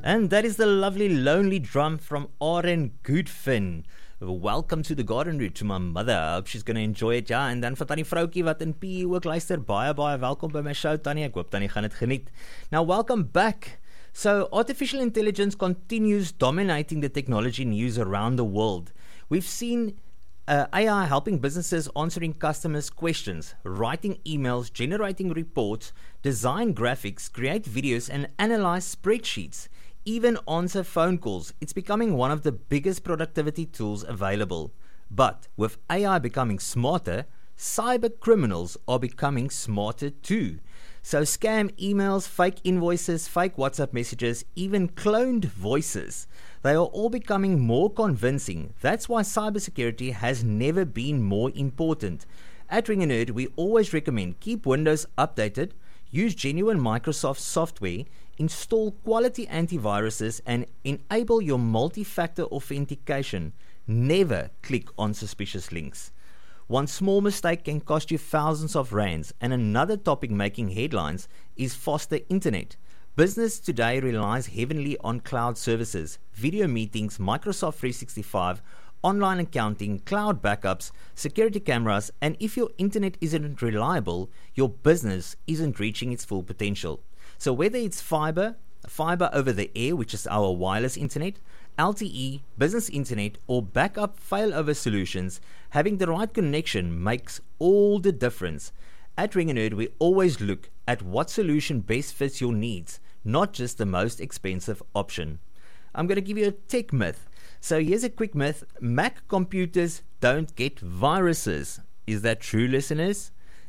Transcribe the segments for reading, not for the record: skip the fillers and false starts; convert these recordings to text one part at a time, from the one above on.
And that is the lovely Lonely Drum from Aaron Goodfin. Welcome to the Garden Route to my mother. I hope she's going to enjoy it, ja. En dan vir Tannie Vroukie wat in PE ook luister, baie welkom by my show, Tannie. Ek hoop Tannie gaan dit geniet. Now, welcome back. So, artificial intelligence continues dominating the technology news around the world. We've seen AI helping businesses answering customers' questions, writing emails, generating reports, design graphics, create videos, and analyze spreadsheets. Even answer phone calls. It's becoming one of the biggest productivity tools available. But with AI becoming smarter, cyber criminals are becoming smarter too. So scam emails, fake invoices, fake WhatsApp messages, even cloned voices, they are all becoming more convincing. That's why cybersecurity has never been more important. At Ring & Nerd, we always recommend keep Windows updated, use genuine Microsoft software, install quality antiviruses, and enable your multi-factor authentication. Never click on suspicious links. One small mistake can cost you thousands of rands, and another topic making headlines is faster internet. Business today relies heavily on cloud services, video meetings, Microsoft 365, online accounting, cloud backups, security cameras, and if your internet isn't reliable, your business isn't reaching its full potential. So whether it's fiber over the air, which is our wireless internet, LTE, business internet, or backup failover solutions, having the right connection makes all the difference. At Ring & Nerd, we always look at what solution best fits your needs, not just the most expensive option. I'm going to give you a tech myth. So here's a quick myth. Mac computers don't get viruses. Is that true, listeners?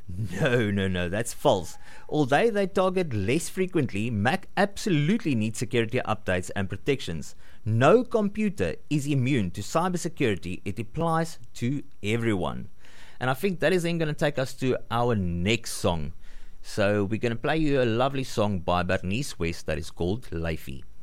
No, that's false. Although they target less frequently, Mac absolutely needs security updates and protections. No computer is immune to cybersecurity. It applies to everyone. And I think that is then going to take us to our next song. So we're going to play you a lovely song by Bernice West that is called Leifie.